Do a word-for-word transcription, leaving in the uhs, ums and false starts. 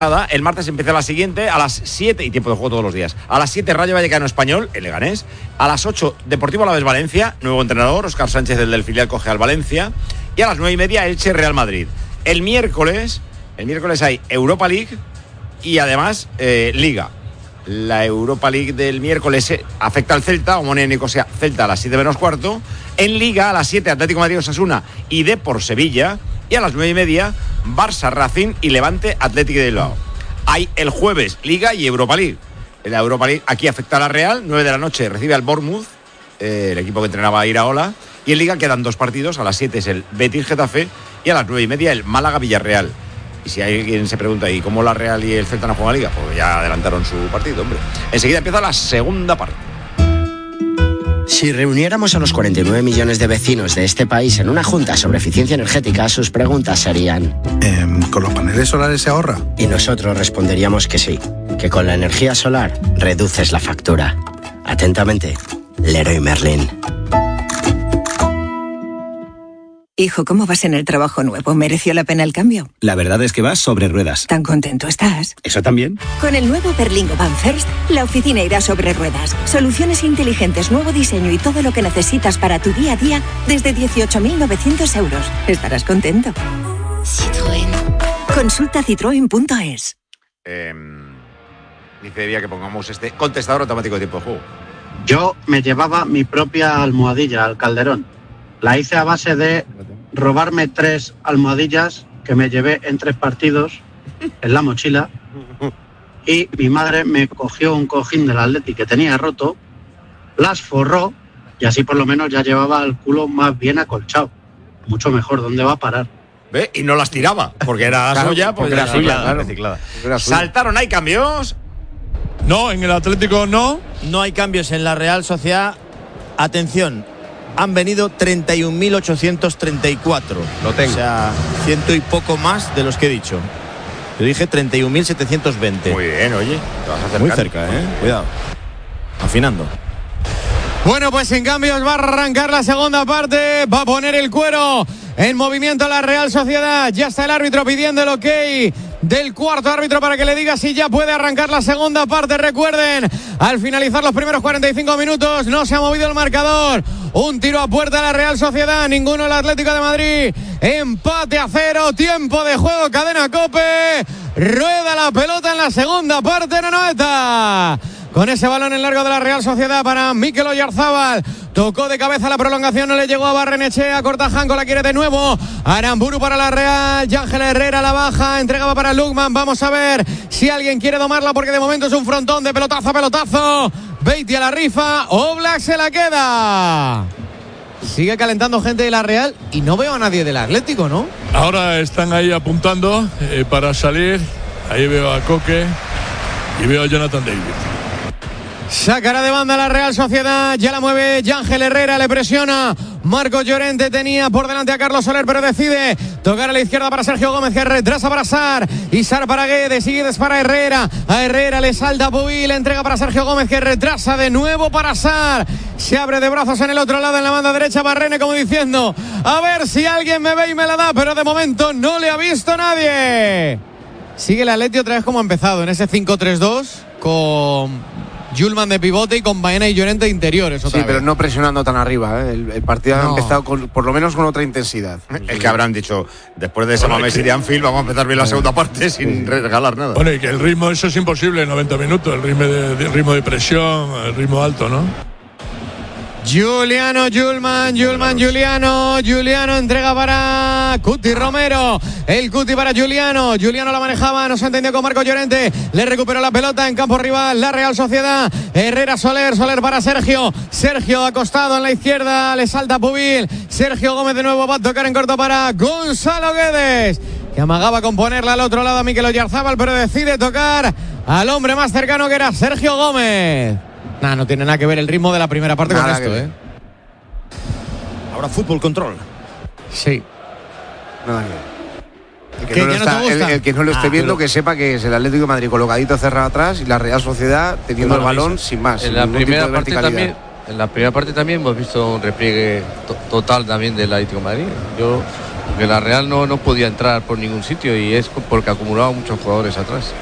El martes empieza la siguiente, a las siete, y tiempo de juego todos los días. A las siete, Rayo Vallecano Español, el Leganés. A las ocho, Deportivo Alavés Valencia, nuevo entrenador, Óscar Sánchez, el del filial, coge al Valencia. Y a las nueve y media, Elche Real Madrid. El miércoles, el miércoles hay Europa League y además eh, Liga. La Europa League del miércoles afecta al Celta, Omonia Nicosia, Celta a las siete menos cuarto. En Liga, a las siete, Atlético Madrid Osasuna y Depor Sevilla. Y a las nueve y media, Barça, Racing y Levante, Atlético de Bilbao. Hay el jueves Liga y Europa League. En la Europa League aquí afecta a la Real, nueve de la noche recibe al Bournemouth, eh, el equipo que entrenaba a Iraola. Y en Liga quedan dos partidos, a las siete es el Betis Getafe y a las nueve y media el Málaga Villarreal. Y si alguien se pregunta, ¿y cómo la Real y el Celta no juegan Liga? Pues ya adelantaron su partido, hombre. Enseguida empieza la segunda parte. Si reuniéramos a los cuarenta y nueve millones de vecinos de este país en una junta sobre eficiencia energética, sus preguntas serían... Eh, ¿Con los paneles solares se ahorra? Y nosotros responderíamos que sí, que con la energía solar reduces la factura. Atentamente, Leroy Merlin. Hijo, ¿cómo vas en el trabajo nuevo? ¿Mereció la pena el cambio? La verdad es que vas sobre ruedas. ¿Tan contento estás? ¿Eso también? Con el nuevo Berlingo Van First, la oficina irá sobre ruedas. Soluciones inteligentes, nuevo diseño y todo lo que necesitas para tu día a día desde dieciocho mil novecientos euros. Estarás contento. Citroën. Consulta citroen punto es. Eh, dice Vía que pongamos este contestador automático de tiempo de juego. Yo me llevaba mi propia almohadilla al Calderón. La hice a base de robarme tres almohadillas que me llevé en tres partidos en la mochila, y mi madre me cogió un cojín del Atleti que tenía roto, las forró y así por lo menos ya llevaba el culo más bien acolchado. Mucho mejor. ¿Dónde va a parar? ¿Ve? Y no las tiraba, porque era Claro, suya, porque era era suya, reciclada, claro. reciclada. Era suya. Saltaron, ¿hay cambios? No, en el Atlético no. No hay cambios en la Real Sociedad. Atención, han venido treinta y un mil ochocientos treinta y cuatro. Lo tengo. O sea, ciento y poco más de los que he dicho. Yo dije treinta y un mil setecientos veinte. Muy bien, oye. Te vas a acercar. Muy cerca, ¿eh? Cuidado. Afinando. Bueno, pues en cambios va a arrancar la segunda parte. Va a poner el cuero en movimiento la Real Sociedad. Ya está el árbitro pidiendo el ok del cuarto árbitro para que le diga si ya puede arrancar la segunda parte. Recuerden, al finalizar los primeros cuarenta y cinco minutos no se ha movido el marcador. Un tiro a puerta de la Real Sociedad, ninguno el Atlético de Madrid. Empate a cero, tiempo de juego, cadena COPE. Rueda la pelota en la segunda parte en Anoeta. Con ese balón en largo de la Real Sociedad para Mikel Oyarzábal. Tocó de cabeza la prolongación, no le llegó a Barrenechea. Cortajanco la quiere de nuevo. Aramburu para la Real. Yángel Herrera la baja. Entregaba para Lukman. Vamos a ver si alguien quiere domarla, porque de momento es un frontón de pelotazo a pelotazo. Beiti a la rifa. Oblak se la queda. Sigue calentando gente de la Real y no veo a nadie del Atlético, ¿no? Ahora están ahí apuntando eh, para salir. Ahí veo a Coque y veo a Jonathan David. Sacará de banda la Real Sociedad, ya la mueve Yángel Herrera, le presiona Marcos Llorente, tenía por delante a Carlos Soler, pero decide tocar a la izquierda para Sergio Gómez, que retrasa para Sar, y Sar para Guedes, sigue para Herrera, a Herrera le salta Puy, le entrega para Sergio Gómez, que retrasa de nuevo para Sar, se abre de brazos en el otro lado, en la banda derecha, Barrene, como diciendo, a ver si alguien me ve y me la da, pero de momento no le ha visto nadie. Sigue el Atleti otra vez como ha empezado, en ese cinco tres dos, con Yulman de pivote y con Baena y Llorente de interiores. Otra sí, vez. Pero no presionando tan arriba, ¿eh? el, el partido no. ha empezado con, por lo menos con otra intensidad. Es que habrán dicho, después de esa bueno, Messi de Anfield, vamos a empezar bien la segunda parte sin regalar nada. Bueno, y que el ritmo, eso es imposible en noventa minutos, el ritmo de, de, ritmo de presión, el ritmo alto, ¿no? Juliano, Yulman, Yulman, Juliano, Juliano entrega para Cuti Romero, el Cuti para Juliano, Juliano la manejaba, no se entendió con Marco Llorente, le recuperó la pelota en campo rival, la Real Sociedad, Herrera Soler, Soler para Sergio, Sergio acostado en la izquierda, le salta Pubil, Sergio Gómez de nuevo va a tocar en corto para Gonzalo Guedes, que amagaba con ponerla al otro lado a Mikel Oyarzábal, pero decide tocar al hombre más cercano, que era Sergio Gómez. Nah, no tiene nada que ver el ritmo de la primera parte nada con esto, ¿eh? Ahora fútbol control. Sí. Nada que ver. El que, ¿Qué, no lo ¿qué está, no te gusta? el, el que no lo esté ah, viendo, pero... que sepa que es el Atlético de Madrid colocadito cerrado atrás y la Real Sociedad teniendo el balón sin más. En la primera parte también, en la primera parte también hemos visto un repliegue to- total también del Atlético de Madrid. Yo porque la Real no, no podía entrar por ningún sitio y es porque acumulaba muchos jugadores atrás.